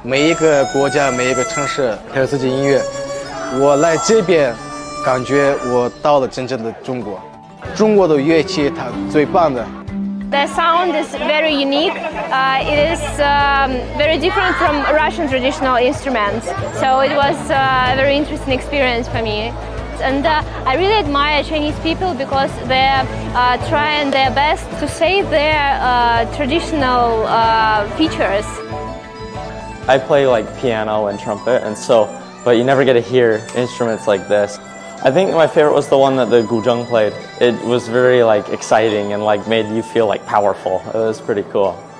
每一个国家、每一个城市还有自己音乐。我来这边，感觉我到了真正的中国。中国的乐器它最棒的。 The sound is very unique. It is very different from Russian traditional instruments. So it was a very interesting experience for me. And I really admire Chinese people because they're trying their best to save their traditional features. I play like piano and trumpet, and but you never get to hear instruments like this. I think my favorite was the one that the guzheng played. It was very like exciting and like made you feel like powerful. It was pretty cool.